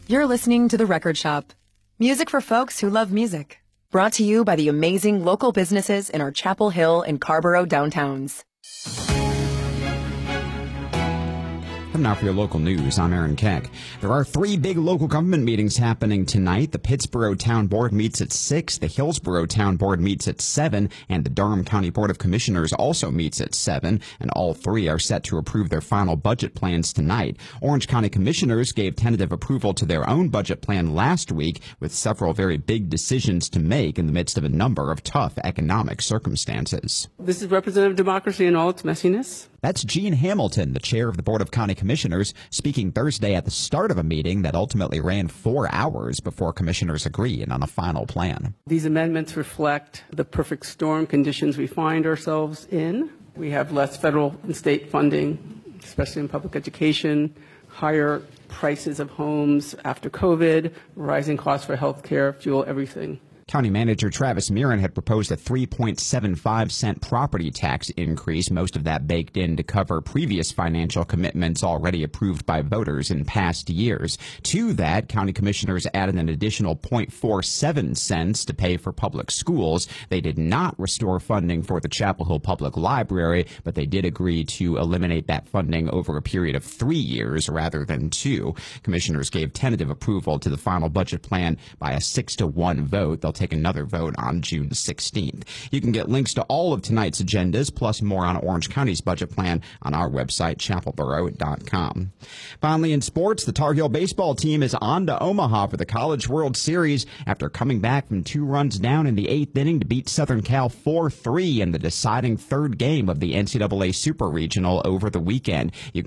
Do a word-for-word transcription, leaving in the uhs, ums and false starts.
You're listening to The Record Shop. Music for folks who love music. Brought to you by the amazing local businesses in our Chapel Hill and Carborough downtowns. Now for your local news, I'm Aaron Keck. There are three big local government meetings happening tonight. The Pittsboro Town Board meets at six, the Hillsborough Town Board meets at seven, and the Durham County Board of Commissioners also meets at seven, and all three are set to approve their final budget plans tonight. Orange County Commissioners gave tentative approval to their own budget plan last week, with several very big decisions to make in the midst of a number of tough economic circumstances. This is representative democracy in all its messiness. That's Gene Hamilton, the chair of the Board of County Commissioners, speaking Thursday at the start of a meeting that ultimately ran four hours before commissioners agreed on a final plan. These amendments reflect the perfect storm conditions we find ourselves in. We have less federal and state funding, especially in public education, higher prices of homes after COVID, rising costs for health care, fuel, everything. County Manager Travis Mirren had proposed a three point seven five cent property tax increase, most of that baked in to cover previous financial commitments already approved by voters in past years. To that, county commissioners added an additional zero point four seven cents to pay for public schools. They did not restore funding for the Chapel Hill Public Library, but they did agree to eliminate that funding over a period of three years rather than two. Commissioners gave tentative approval to the final budget plan by a six to one vote. They'll take another vote on June sixteenth. You can get links to all of tonight's agendas, plus more on Orange County's budget plan on our website, chapel borough dot com. Finally, in sports, the Tar Heel baseball team is on to Omaha for the College World Series after coming back from two runs down in the eighth inning to beat Southern Cal four three in the deciding third game of the N C double A Super Regional over the weekend. You